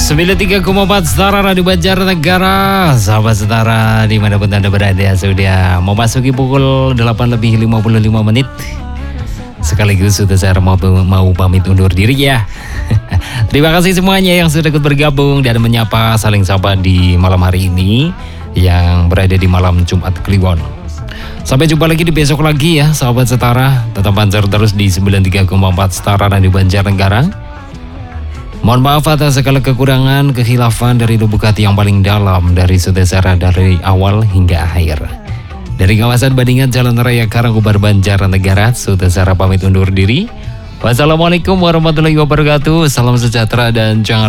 93,4 Setara Radio Banjarnegara. Sahabat Setara dimanapun Anda berada, sudah memasuki pukul 8:55 menit. Sekaligus sudah saya mau pamit undur diri ya. Terima kasih semuanya yang sudah ikut bergabung dan menyapa saling sapa di malam hari ini yang berada di malam Jumat Kliwon. Sampai jumpa lagi di besok lagi ya sahabat Setara. Tetap pancar terus di 93,4 Setara Radio Banjarnegara. Mohon maaf atas segala kekurangan, kekhilafan dari lubuk hati yang paling dalam dari Sutesara dari awal hingga akhir. Dari kawasan Bandingan Jalan Raya Karangkobar Banjarnegara, Sutesara pamit undur diri. Wassalamualaikum warahmatullahi wabarakatuh. Salam sejahtera dan jangan